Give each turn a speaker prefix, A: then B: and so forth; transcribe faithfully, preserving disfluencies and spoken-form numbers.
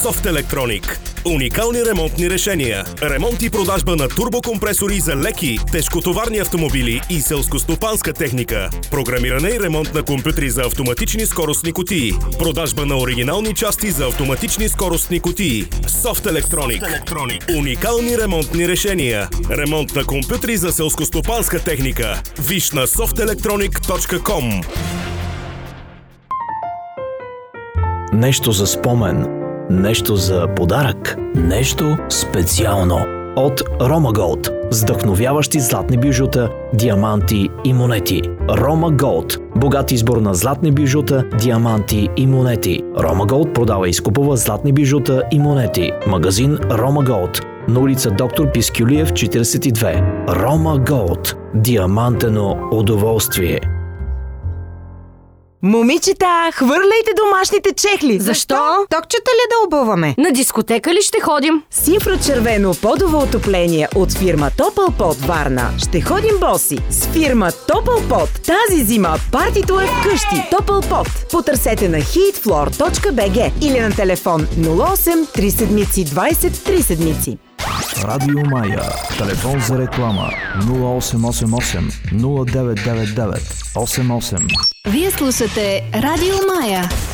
A: Soft Electronic. Уникални ремонтни решения. Ремонт и продажба на турбокомпресори за леки, тежкотоварни автомобили и селскостопанска техника. Програмиране и ремонт на компютри за автоматични скоростни кутии. Продажба на оригинални части за автоматични скоростни кутии. Soft Electronic. Soft Electronic. Уникални ремонтни решения. Ремонт на компютри за селскостопанска техника. Виж на софт електроник точка ком.
B: Нещо за спомен, нещо за подарък, нещо специално. От Roma Gold. Вдъхновяващи златни бижута, диаманти и монети. Roma Gold. Богат избор на златни бижута, диаманти и монети. Roma Gold продава и изкупува златни бижута и монети. Магазин Roma Gold. На улица Доктор Пискюлиев, четиридесет и две. Roma Gold. Диамантено удоволствие.
C: Момичета, хвърляйте домашните чехли!
D: Защо?
C: Токчета ли да обуваме?
D: На дискотека ли ще ходим?
C: С инфрачервено подово отопление от фирма Топлпот Варна ще ходим боси. С фирма Топлпот тази зима партито е вкъщи. Топлпот. Потърсете на heatfloor точка би джи или на телефон нула осем три седмици двайсет три седмици.
B: Радио Мая. Телефон за реклама нула осем осем осем нула девет девет девет осем осем.
D: Вие слушате Радио Мая.